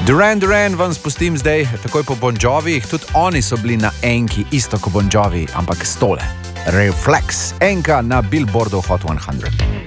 Duran Duran vam spustim zdaj, takoj po Bon Jovih, tudi oni so bili na enki, isto kot Bon Jovi, ampak stole. Reflex, enka na Billboardu Hot 100.